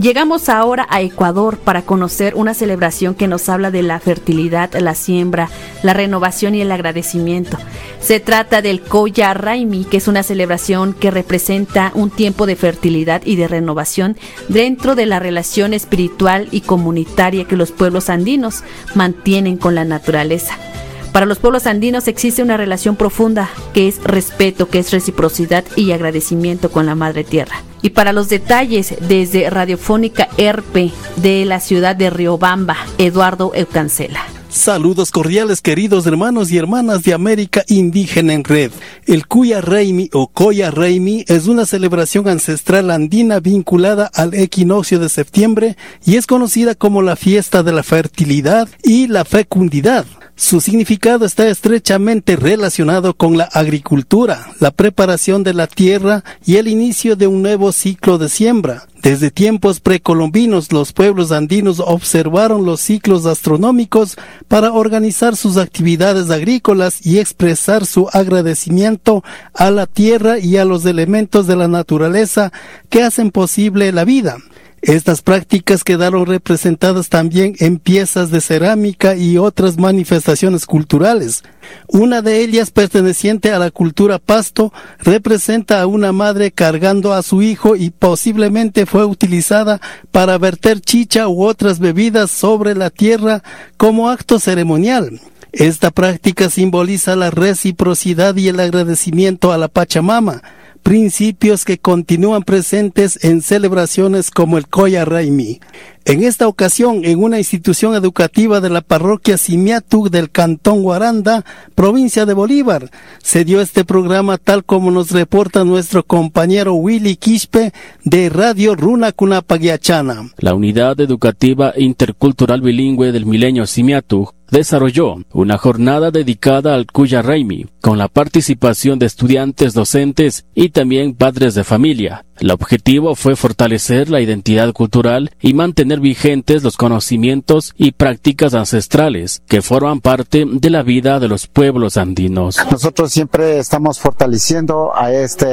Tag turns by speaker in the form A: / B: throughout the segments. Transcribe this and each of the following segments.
A: Llegamos ahora a Ecuador para conocer una celebración que nos habla de la fertilidad, la siembra, la renovación y el agradecimiento. Se trata del Coya Raimi, que es una celebración que representa un tiempo de fertilidad y de renovación dentro de la relación espiritual y comunitaria que los pueblos andinos mantienen con la naturaleza. Para los pueblos andinos existe una relación profunda que es respeto, que es reciprocidad y agradecimiento con la Madre Tierra. Y para los detalles, desde Radiofónica ERPE de la ciudad de Riobamba, Eduardo Eucancela.
B: Saludos cordiales, queridos hermanos y hermanas de América Indígena en Red. El Cuya Raimi o Coya Raimi es una celebración ancestral andina vinculada al equinoccio de septiembre y es conocida como la fiesta de la fertilidad y la fecundidad. Su significado está estrechamente relacionado con la agricultura, la preparación de la tierra y el inicio de un nuevo ciclo de siembra. Desde tiempos precolombinos, los pueblos andinos observaron los ciclos astronómicos para organizar sus actividades agrícolas y expresar su agradecimiento a la tierra y a los elementos de la naturaleza que hacen posible la vida. Estas prácticas quedaron representadas también en piezas de cerámica y otras manifestaciones culturales. Una de ellas, perteneciente a la cultura pasto, representa a una madre cargando a su hijo y posiblemente fue utilizada para verter chicha u otras bebidas sobre la tierra como acto ceremonial. Esta práctica simboliza la reciprocidad y el agradecimiento a la Pachamama, principios que continúan presentes en celebraciones como el Coya Raimi. En esta ocasión, en una institución educativa de la parroquia Simiatu del Cantón Guaranda, provincia de Bolívar, se dio este programa tal como nos reporta nuestro compañero Willy Quispe de Radio Runa Cunapaguiachana.
C: La Unidad Educativa Intercultural Bilingüe del Milenio Simiatu desarrolló una jornada dedicada al Cuya Raimi, con la participación de estudiantes, docentes y también padres de familia. El objetivo fue fortalecer la identidad cultural y mantener vigentes los conocimientos y prácticas ancestrales que forman parte de la vida de los pueblos andinos.
D: Nosotros siempre estamos fortaleciendo a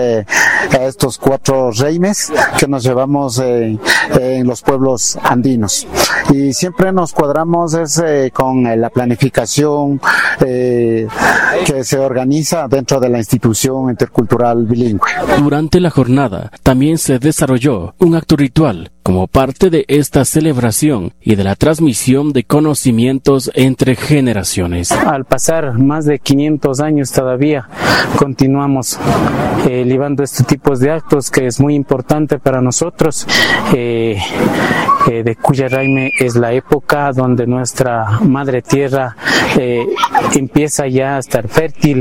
D: estos 4 reimes que nos llevamos en los pueblos andinos, y siempre nos cuadramos con la planificación que se organiza dentro de la institución intercultural bilingüe.
C: Durante la jornada también se desarrolló un acto ritual como parte de esta celebración y de la transmisión de conocimientos entre generaciones.
E: Al pasar más de 500 años todavía continuamos llevando este tipo de actos que es muy importante para nosotros. De Cuya Raimi es la época donde nuestra madre tierra empieza ya a estar fértil,